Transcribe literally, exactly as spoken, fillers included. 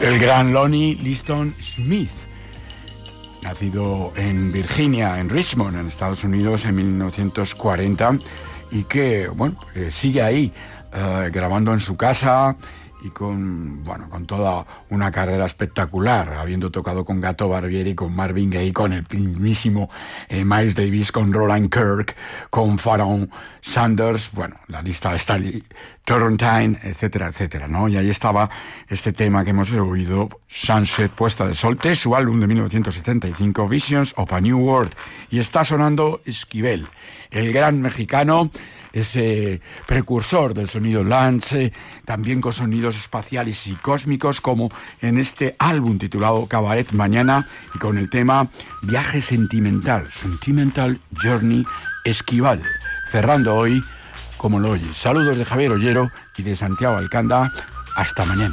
El gran Lonnie Liston Smith, nacido en Virginia, en Richmond, en Estados Unidos, en mil novecientos cuarenta, y que, bueno, eh, sigue ahí, eh, grabando en su casa y con, bueno, con toda una carrera espectacular, habiendo tocado con Gato Barbieri, con Marvin Gaye, con el mismísimo eh, Miles Davis, con Roland Kirk, con Pharoah Sanders, bueno, la lista está ahí, Turrentine, etcétera, etcétera, ¿no? Y ahí estaba este tema que hemos oído, Sunset, Puesta de Sol, de su álbum de mil novecientos setenta y cinco, Visions of a New World, y está sonando Esquivel, el gran mexicano, ese precursor del sonido Lance, también con sonidos espaciales y cósmicos, como en este álbum titulado Cabaret Mañana, y con el tema Viaje Sentimental, Sentimental Journey Esquivel, cerrando hoy como lo oyes. Saludos de Javier Ollero y de Santiago Alcanda. Hasta mañana.